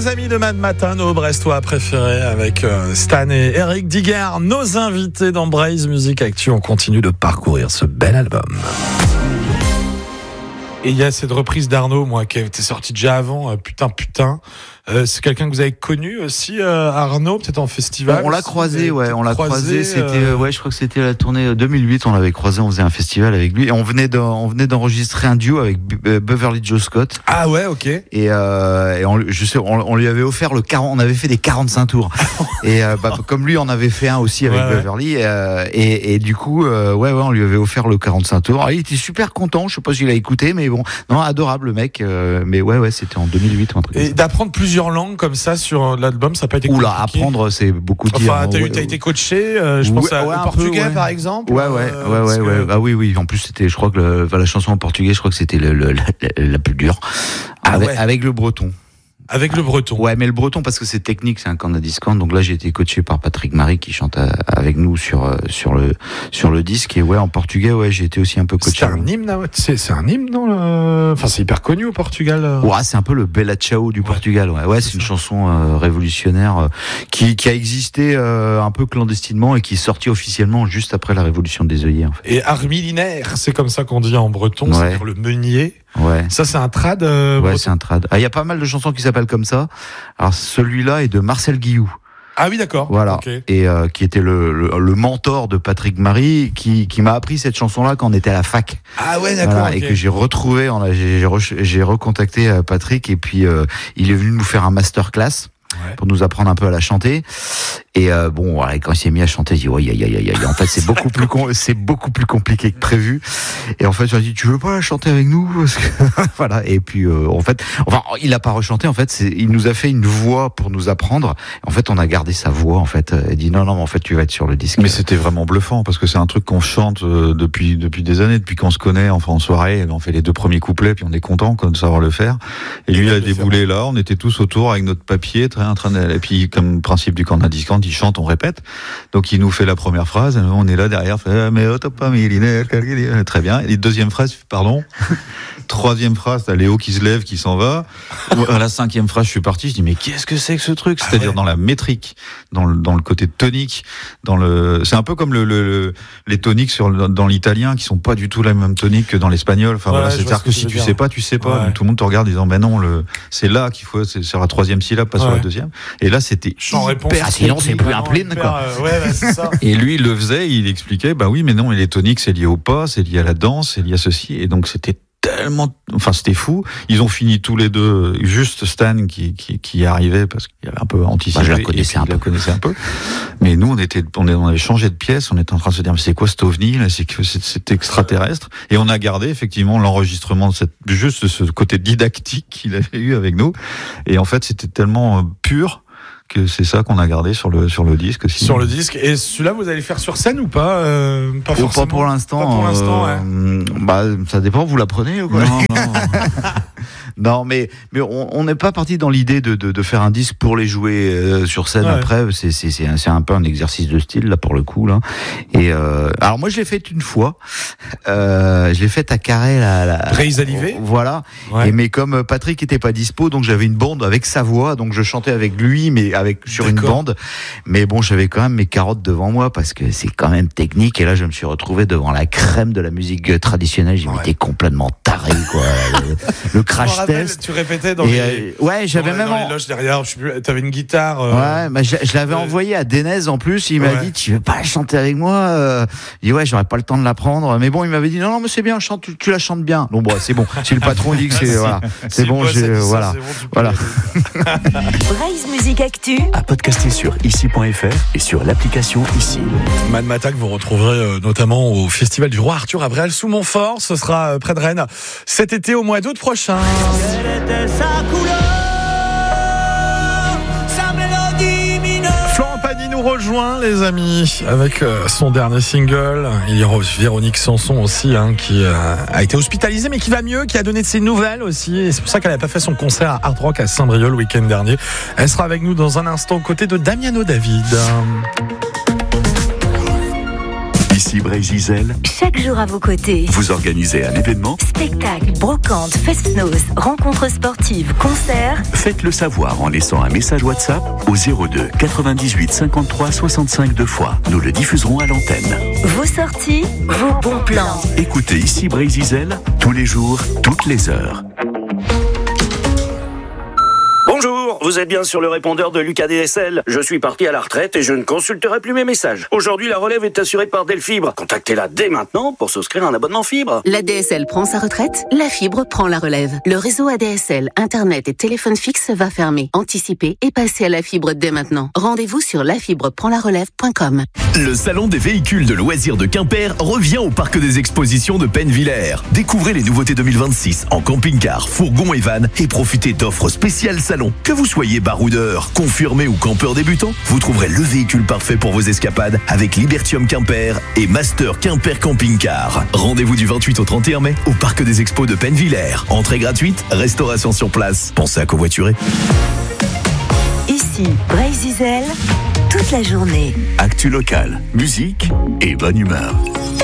nos amis de Mad Matin, nos Brestois préférés avec Stan et Eric Digger, nos invités dans Braise Music Actu. On continue de parcourir ce bel album. Et il y a cette reprise d'Arnaud, moi, qui était sortie déjà avant, putain. C'est quelqu'un que vous avez connu aussi, Arnaud, peut-être en festival. On l'a croisé, ouais, on l'a croisé. C'était, ouais, je crois que c'était la tournée 2008. On l'avait croisé, on faisait un festival avec lui, et on venait d'enregistrer un duo avec Beverly Joe Scott. Ah ouais, ok. Et on lui avait offert on avait fait des 45 tours. Et comme lui, on avait fait un aussi avec Beverly, et du coup, on lui avait offert le 45 tours. Alors, il était super content. Je sais pas s'il a écouté, mais bon, non, adorable le mec. Mais ouais, c'était en 2008 ou un truc. Et d'apprendre plusieurs langues comme ça sur l'album, ça n'a pas été compliqué. Apprendre, c'est beaucoup dire. Enfin, t'as été coaché, je pense au portugais, par exemple. Ouais. Ah oui. En plus, c'était, je crois que la chanson en portugais, je crois que c'était la plus dure. Avec le breton. Avec le breton. Ouais, mais le breton, parce que c'est technique, c'est un Canadiscant. Donc là, j'ai été coaché par Patrick Marie qui chante avec nous sur le disque. Et ouais, en portugais, j'ai été aussi un peu coaché. C'est un hymne, c'est un hymne, non? Enfin, c'est hyper connu au Portugal. Ouais, c'est un peu le Bella Ciao du Portugal. Ouais, c'est une chanson révolutionnaire qui a existé un peu clandestinement et qui est sortie officiellement juste après la révolution des œillets. En fait. Et armilinaire, c'est comme ça qu'on dit en breton, c'est-à-dire le meunier. Ouais. Ça, c'est un trad. Ouais, c'est un trad. Il y a pas mal de chansons qui s'appellent comme ça. Alors, celui-là est de Marcel Guillou. Ah oui, d'accord. Voilà. Okay. Et qui était le mentor de Patrick Marie, qui m'a appris cette chanson-là quand on était à la fac. Ah ouais, d'accord. Voilà, okay. Et que j'ai retrouvé, j'ai recontacté Patrick, et puis il est venu nous faire un masterclass. Ouais. Pour nous apprendre un peu à la chanter. Et quand il s'est mis à chanter, il dit en fait c'est beaucoup plus compliqué que prévu. Et en fait, je lui ai dit, tu veux pas la chanter avec nous? Parce que voilà. Et puis il a pas rechanté. En fait, il nous a fait une voix pour nous apprendre. En fait, on a gardé sa voix. En fait, il dit non, mais en fait, tu vas être sur le disque. Mais c'était vraiment bluffant parce que c'est un truc qu'on chante depuis des années, depuis qu'on se connaît. Enfin, en soirée, on fait les 2 premiers couplets, puis on est content de savoir le faire. Et lui, il a déboulé là. On était tous autour avec notre papier, et puis comme principe du Canadiscant, il chante, on répète. Donc il nous fait la première phrase, on est là derrière, mais très bien. Et deuxième phrase, pardon. Troisième phrase, t'as Léo qui se lève, qui s'en va. À la 5e phrase, je suis parti, je dis mais qu'est-ce que c'est que ce truc? C'est-à-dire dans la métrique, dans le côté tonique, c'est un peu comme les toniques dans l'italien qui sont pas du tout la même tonique que dans l'espagnol. Enfin voilà, c'est-à-dire que si tu sais pas, tu sais pas. Ouais. Tout le monde te regarde en disant ben non, c'est là qu'il faut, c'est sur la 3e syllabe, pas sur la 2e. Et là, c'était hyper. Sinon, c'est plus un plane, quoi. C'est ça. Et lui, il le faisait, il expliquait, bah oui, mais non, et les toniques, c'est lié au pas, c'est lié à la danse, c'est lié à ceci. Et donc, c'était c'était fou. Ils ont fini tous les deux, juste Stan qui arrivait parce qu'il avait un peu anticipé. Je la connaissais un peu. Mais nous, on avait changé de pièce, on était en train de se dire, mais c'est quoi cet ovni, là? C'est extraterrestre. Et on a gardé, effectivement, l'enregistrement de juste ce côté didactique qu'il avait eu avec nous. Et en fait, c'était tellement pur que c'est ça qu'on a gardé sur le disque aussi. Sur le disque. Et celui-là, vous allez le faire sur scène ou pas? Pas forcément. Pas pour l'instant. Pas pour l'instant, ça dépend, vous la prenez ou quoi? Non. Non, mais on n'est pas parti dans l'idée de faire un disque pour les jouer sur scène. Après. C'est un peu un exercice de style là pour le coup là. Et alors moi je l'ai fait une fois. Je l'ai fait à Carré la Braise Alivé. Voilà. Ouais. Mais comme Patrick était pas dispo, donc j'avais une bande avec sa voix, donc je chantais avec lui, mais sur une bande. Mais bon, j'avais quand même mes carottes devant moi parce que c'est quand même technique. Et là, je me suis retrouvé devant la crème de la musique traditionnelle. J'étais complètement taré, quoi. Le crash test. Tu répétais dans les... j'avais même dans les loges derrière. T'avais une guitare. Ouais, je l'avais envoyé à Denez en plus. Il m'a dit, tu veux pas chanter avec moi? Il dit j'aurais pas le temps de l'apprendre. Mais bon, il m'avait dit non, mais c'est bien, tu la chantes bien. Donc bon, c'est bon. Si le patron dit que c'est voilà, c'est bon, voilà. Braise Music Actu à podcaster sur ici.fr et sur l'application Ici. Mad Matin que vous retrouverez notamment au Festival du Roi Arthur à Bréal-sous-Montfort. Ce sera près de Rennes cet été au mois d'août prochain. Florent Pagny nous rejoint, les amis, avec son dernier single. Il y aura Véronique Sanson aussi, qui a été hospitalisée, mais qui va mieux, qui a donné de ses nouvelles aussi. Et c'est pour ça qu'elle n'a pas fait son concert à Hard Rock à Saint-Brieuc le week-end dernier. Elle sera avec nous dans un instant aux côtés de Damiano David. Ici Brésil, chaque jour à vos côtés. vous organisez un événement, Spectacles, brocantes, fest-noz, rencontres sportives, concerts. faites-le savoir en laissant un message WhatsApp au 02 98 53 65 deux fois. Nous le diffuserons à l'antenne. Vos sorties, vos bons plans. Écoutez Ici Brésil tous les jours, toutes les heures. Bonjour, vous êtes bien sur le répondeur de Lucas DSL. Je suis parti à la retraite et je ne consulterai plus mes messages. Aujourd'hui, la relève est assurée par Delfibre. Contactez-la dès maintenant pour souscrire un abonnement fibre. La DSL prend sa retraite, la fibre prend la relève. Le réseau ADSL, Internet et téléphone fixe va fermer. Anticipez et passez à la fibre dès maintenant. Rendez-vous sur lafibreprendlarelève.com. Le salon des véhicules de loisirs de Quimper revient au parc des expositions de Pennevillers. Découvrez les nouveautés 2026 en camping-car, fourgon et van et profitez d'offres spéciales salon. Que vous soyez baroudeur, confirmé ou campeur débutant, vous trouverez le véhicule parfait pour vos escapades avec Libertium Quimper et Master Quimper Camping Car. Rendez-vous du 28 au 31 mai au parc des expos de Pennevillers. Entrée gratuite, restauration sur place. Pensez à covoiturer. Ici, Brésil, toute la journée. Actu locale, musique et bonne humeur.